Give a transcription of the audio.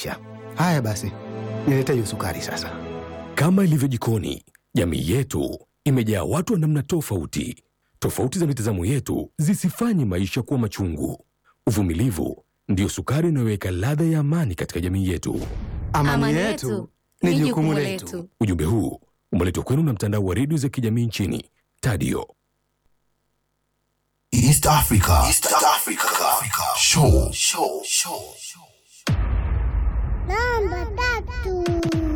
maisha. Haya basi, niletee hiyo sukari sasa. Kama ilivyo jikoni, jamii yetu imejaa watu wa namna tofauti. Tofauti za mitazamo yetu zisifanye maisha kuwa machungu. Uvumilivu ndiyo sukari inayoweka ladha ya amani katika jamii yetu. Amani yetu ni jukumu letu. Ujumbe huu umeletwa kwenu na mtandao wa redio za kijamii nchini Tadio. East Africa. Show. Namba 3.